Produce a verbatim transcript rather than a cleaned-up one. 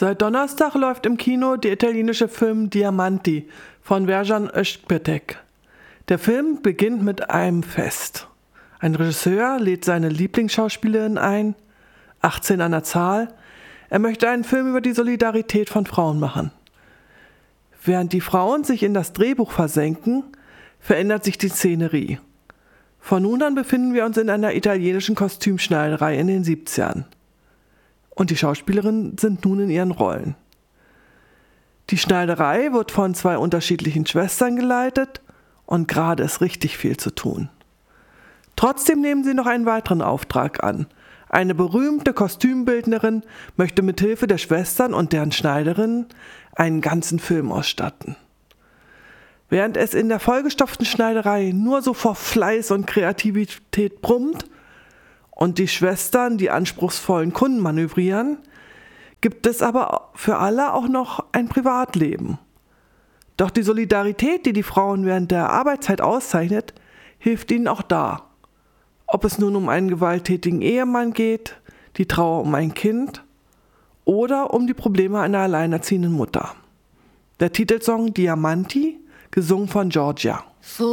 Seit Donnerstag läuft im Kino der italienische Film Diamanti von Werjan Özpetek. Der Film beginnt mit einem Fest. Ein Regisseur lädt seine Lieblingsschauspielerin ein, achtzehn an der Zahl. Er möchte einen Film über die Solidarität von Frauen machen. Während die Frauen sich in das Drehbuch versenken, verändert sich die Szenerie. Von nun an befinden wir uns in einer italienischen Kostümschneiderei in den siebzigern. Und die Schauspielerinnen sind nun in ihren Rollen. Die Schneiderei wird von zwei unterschiedlichen Schwestern geleitet und gerade ist richtig viel zu tun. Trotzdem nehmen sie noch einen weiteren Auftrag an. Eine berühmte Kostümbildnerin möchte mit Hilfe der Schwestern und deren Schneiderinnen einen ganzen Film ausstatten. Während es in der vollgestopften Schneiderei nur so vor Fleiß und Kreativität brummt und die Schwestern die anspruchsvollen Kunden manövrieren, gibt es aber für alle auch noch ein Privatleben. Doch die Solidarität, die die Frauen während der Arbeitszeit auszeichnet, hilft ihnen auch da. Ob es nun um einen gewalttätigen Ehemann geht, die Trauer um ein Kind oder um die Probleme einer alleinerziehenden Mutter. Der Titelsong Diamanti, gesungen von Giorgia.